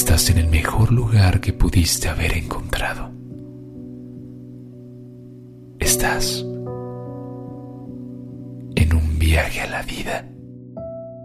estás en el mejor lugar que pudiste haber encontrado. Estás en un viaje a la vida.